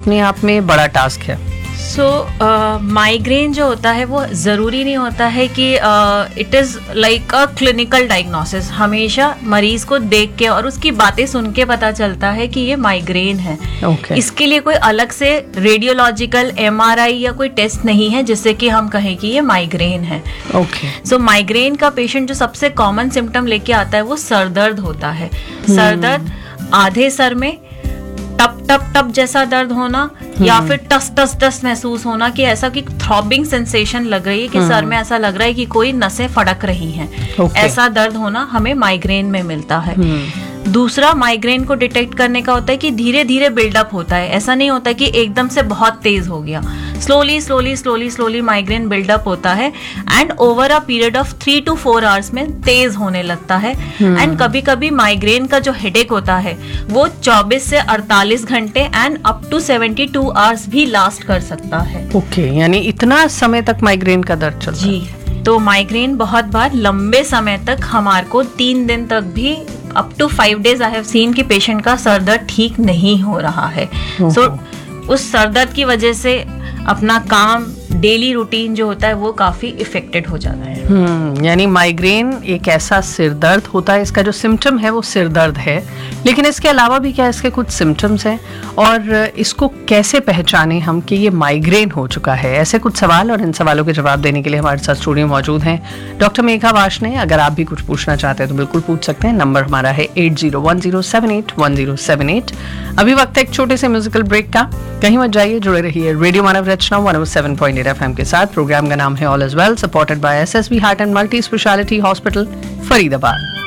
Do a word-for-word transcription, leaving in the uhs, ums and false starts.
अपने आप में बड़ा टास्क है। सो माइग्रेन जो होता है वो ज़रूरी नहीं होता है कि it is like a clinical diagnosis. हमेशा मरीज को देख के और उसकी बातें सुन के पता चलता है कि ये माइग्रेन है। okay. इसके लिए कोई अलग से रेडियोलॉजिकल एमआरआई या कोई टेस्ट नहीं है जिससे कि हम कहें कि ये माइग्रेन है। okay. सो माइग्रेन का पेशेंट जो सबसे कॉमन सिम्टम लेके आता है वो सर दर्द होता है। hmm. सर दर्द आधे सर में टप टप टप जैसा दर्द होना या फिर टस टस टस महसूस होना कि ऐसा कि थ्रॉबिंग सेंसेशन लग रही है कि सर में ऐसा लग रहा है कि कोई नसें फड़क रही हैं। okay. ऐसा दर्द होना हमें माइग्रेन में मिलता है। दूसरा, माइग्रेन को डिटेक्ट करने का होता है कि धीरे धीरे बिल्डअप होता है। ऐसा नहीं होता कि एकदम से बहुत तेज हो गया। Slowly slowly slowly slowly migraine buildup होता है and over a period of three to four hours में तेज होने लगता है। एंड कभी कभी माइग्रेन का जो हेडेक होता है वो चौबीस से अड़तालीस घंटे and up to seventy two hours भी लास्ट कर सकता है। ओके okay, यानी इतना समय तक माइग्रेन का दर्द चलता है। जी, तो माइग्रेन बहुत बार लंबे समय तक, हमारे को तीन दिन तक भी, up to five days I have seen कि पेशेंट का सर दर्द ठीक नहीं हो रहा है। सो so, उस सर दर्द की वजह से अपना काम, डेली रूटीन जो होता है वो काफी इफेक्टेड हो जाता है। हम्म यानी माइग्रेन एक ऐसा सिर दर्द होता है, इसका जो सिम्टम है वो सिर दर्द है, लेकिन इसके अलावा भी क्या इसके कुछ सिम्टम्स हैं और इसको कैसे पहचाने हम कि ये माइग्रेन हो चुका है? ऐसे कुछ सवाल और इन सवालों के जवाब देने के लिए हमारे साथ स्टूडियो में मौजूद हैं डॉक्टर मेघा वार्ष्णेय। अगर आप भी कुछ पूछना चाहते हैं तो बिल्कुल पूछ सकते हैं। नंबर हमारा है eight zero one zero seven eight one zero seven eight. अभी वक्त है एक छोटे से म्यूजिकल ब्रेक का, कहीं मत जाइए, जुड़े रहिए रेडियो मानव रचना one O seven point eight F M के साथ। प्रोग्राम का नाम है all is well, supported by S S B heart and multi speciality hospital, Faridabad.